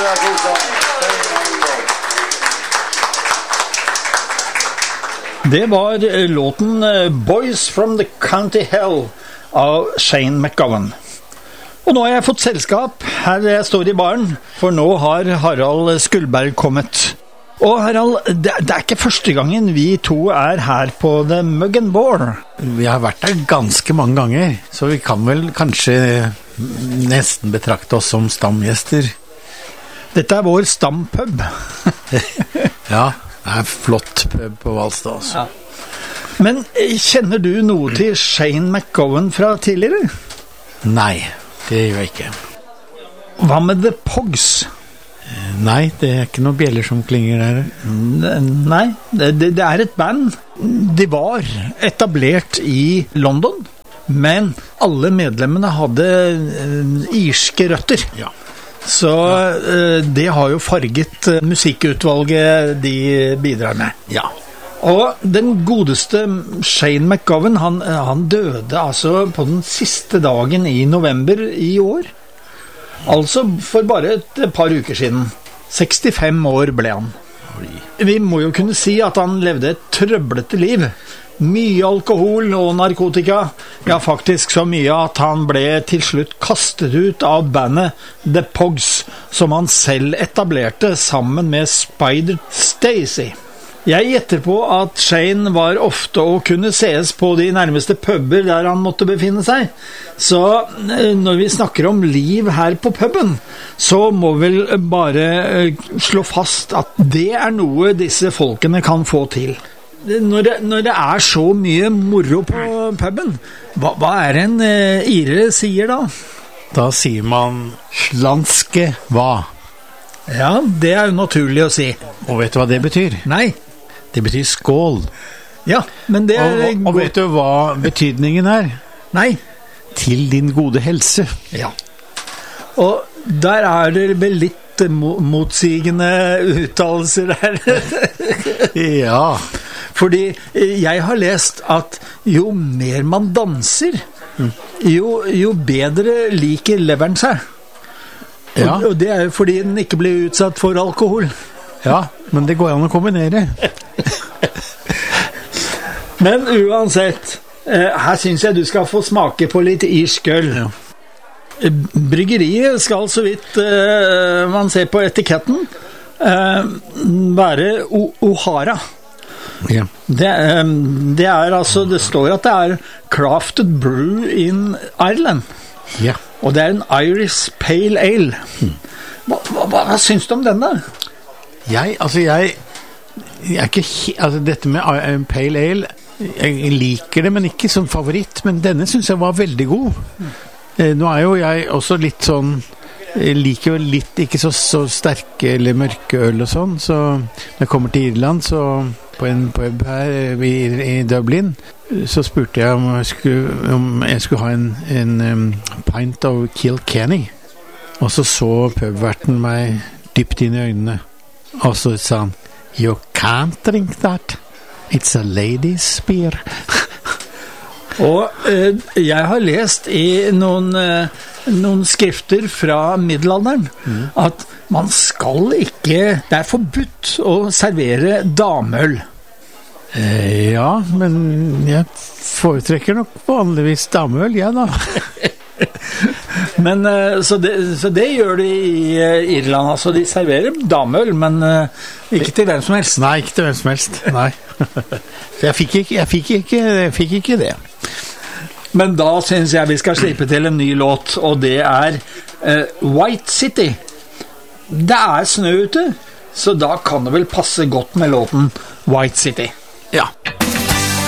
Det var låten Boys from the County Hell av Shane MacGowan. Og nå har jeg fått selskap her jeg står i baren, for nå har Harald Skuldberg kommet. Og Harald, det er ikke første gangen vi to er her på The Mug and Boar. Vi har vært der ganske mange ganger, så vi kan vel kanskje nesten betrakte oss som stamgjester. Dette er vår stampub. Ja, det er flott pub på Valstad også. Ja. Men kjenner du noe til Shane MacGowan fra tidligere? Nei, det gjør jeg ikke. Hva med The Pogs? Nei, det er ikke noen bjeller som klinger der. Nei, det er et band. De var etablert i London, men alle medlemmene hadde irske røtter. Ja. Så det har jo farget musikkutvalget de bidrar med. Ja. Og den godeste Shane MacGowan, han døde altså på den siste dagen i november i år. Altså for bare et par uker siden. 65 år ble han. Vi må jo kunne si at han levde et trøblete liv. Mye alkohol og narkotika. Ja, faktisk så mye at han ble til slutt kastet ut av bandet The Pogs, som han selv etablerte sammen med Spider Stacy. Jeg gjetter på at Shane var ofte å kunne ses på de nærmeste puber der han måtte befinne seg. Så når vi snakker om liv her på puben, så må vi bare slå fast at det er noe disse folkene kan få til. Når det er så mye moro på puben, hva er en ire sier da? Da sier man slanske hva? Ja, det er jo naturlig å si. Og vet du hva det betyr? Nei. Det betyr skål. Ja, men det er... Og vet du hva betydningen er? Nei. Til din gode helse. Ja. Og der er det vel litt motsigende uttalelser her. Ja. Fordi jeg har lest at jo mer man danser, jo bedre liker leveren seg. Ja. Og det er jo fordi den ikke blir utsatt for alkohol. Ja, men det går an å kombinere. Men uansett, her synes jeg du skal få smake på litt irsk øl. Ja. Bryggeriet skal, så vidt man ser på etiketten, være O'Hara. Ja. Det er altså, det står at det er crafted brew in Ireland. Ja. Og det er en Irish Pale Ale. Hva synes du om denne? Jeg er ikke dette med Pale Ale, jeg liker det, men ikke som favoritt, men denne synes jeg var veldig god. Nå er jo jeg også litt sånn, jeg liker jo litt ikke så sterke eller mørke øl og sånn, så når jeg kommer til Irland, så på en pub her i Dublin, så spurte jeg om jeg skulle ha en pint of Kilkenny, og så pubverten meg dypt inn i øynene. Og så sa han, you can't drink that. It's a lady's beer. Og jeg har lest i noen skrifter fra middelalderen at man skal ikke, det er forbudt å servere dameøl. Ja, men jeg foretrekker nok vanligvis dameøl, ja da. Men så det gjør de i Irland, altså de serverer dameøl, men ikke til hvem som helst. Nei, ikke til hvem som helst, nei. Så jeg fikk ikke det. Men da synes jeg vi skal slippe til en ny låt, og det er White City. Det er snø ute, så da kan det vel passe godt med låten White City. Ja.